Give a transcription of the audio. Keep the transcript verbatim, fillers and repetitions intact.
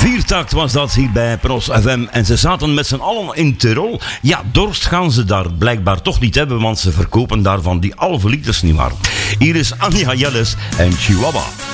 Viertakt was dat hier bij Pros F M en ze zaten met z'n allen in Tirol. Ja, dorst gaan ze daar blijkbaar toch niet hebben, want ze verkopen daarvan die halve liters niet waar. Hier is Anja Jelles en Chihuahua.